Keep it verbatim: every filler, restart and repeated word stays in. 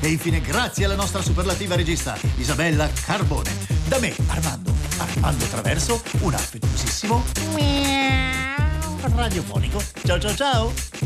E infine grazie alla nostra superlativa regista Isabella Carbone. Da me, Armando, Armando Traverso, un affettuosissimo miau radiofonico. Ciao ciao ciao!